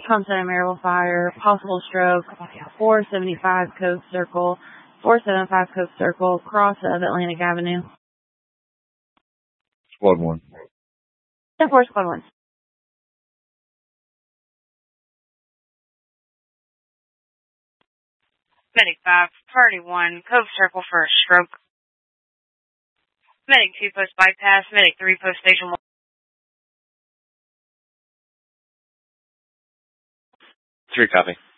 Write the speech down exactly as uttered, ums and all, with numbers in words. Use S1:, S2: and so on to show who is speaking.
S1: Thompson Maryville Fire, possible stroke, four seventy-five Coast Circle, four seventy-five Coast Circle, cross of Atlantic Avenue.
S2: Squad one.
S1: ten four, Squad one.
S3: Medic five, Party one, Cove Circle for a stroke. Medic two, Post Bypass. Medic three, Post Station one.
S2: Three, copy.